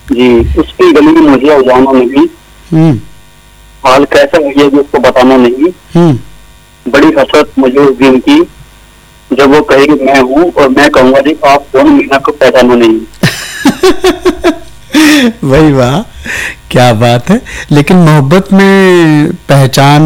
जी, उसकी गली में मुझे जाना नहीं, हम्म। हाल कैसा है ये भी उसको बताना नहीं, हम्म। बड़ी हसरत मुझे उस दिन की, जब वो कहेगी मैं हूँ और मैं कहूंगा जी आप कौन, मीना को पहचाना नहीं। वही वाह, क्या बात है। लेकिन मोहब्बत में पहचान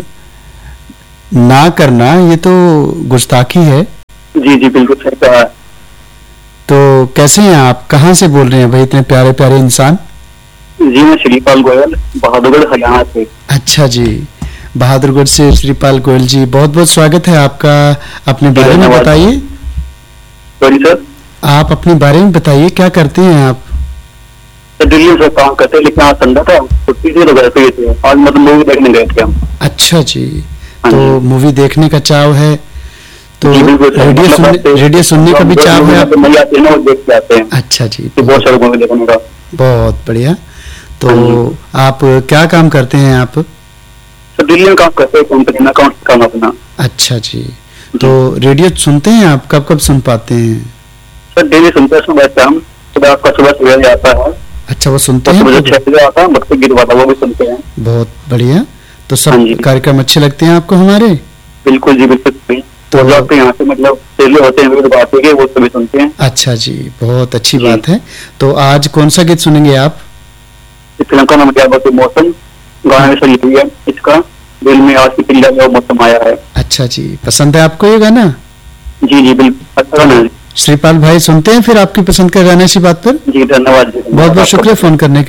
ना करना ये तो गुस्ताखी है। जी जी बिल्कुल सही कहा है। तो कैसे हैं आप, कहाँ से बोल रहे हैं भाई, इतने प्यारे प्यारे इंसान? जी मैं श्रीपाल गोयल, बहादुरगढ़ हरियाणा से। अच्छा जी, बहादुरगढ़ से श्रीपाल गोयल जी, बहुत बहुत स्वागत है आपका। अपने बारे में बताइए। Sorry sir. आप अपने बारे में बताइए, क्या करते हैं आप? सर दिल्ली में काम करते हैं, लेकिन आज संडे था, छुट्टी थी तो घर पे ही थे। आज मतलब मूवी देखने गए थे हम। अच्छा जी, हाँ तो जी। मूवी देखने का चाव है, तो जी बिल्कुल सर, रेडियो सुनने का भी चाव है आप? मजा आती है ना, वो देख के आते हैं। अच्छा जी, तो बहुत सारे मूवी देखने का। बहुत बढ़िया। तो हाँ आप क्या काम करते हैं आप? सर दिल्ली में काम करते हैं, कंपनी में अकाउंट काम अपना। अच्छा जी, तो रेडियो सुनते हैं आप, कब कब सुन पाते हैं? सर डेली सुनते हैं, सुबह शाम। सुबह आपका सुबह सवेरे आता है। अच्छा, वो सुनते हैं? सुबह 6 बजे आता है, भक्ति गीत वाला वो भी सुनते हैं। बहुत बढ़िया। तो सब हाँ जी। कार्यक्रम अच्छे लगते हैं आपको हमारे? बिल्कुल जी बिल्कुल। तो जो आपके यहाँ से मतलब चेले होते हैं वो बात है वो सभी सुनते हैं। अच्छा जी, बहुत अच्छी बात है। तो आज कौन सा गीत सुनेंगे आप? इस फिल्म का नाम क्या बात है, मौसम, गाना में लिखी है इसका, दिल में आज की पिल्ला में मौसम आया है। अच्छा जी, पसंद है आपको ये गाना? जी जी बिल्कुल, अच्छा गाना है। श्रीपाल भाई सुनते हैं फिर आपकी पसंद का गाना इसी बात पर। जी धन्यवाद। बहुत बहुत शुक्रिया फोन करने के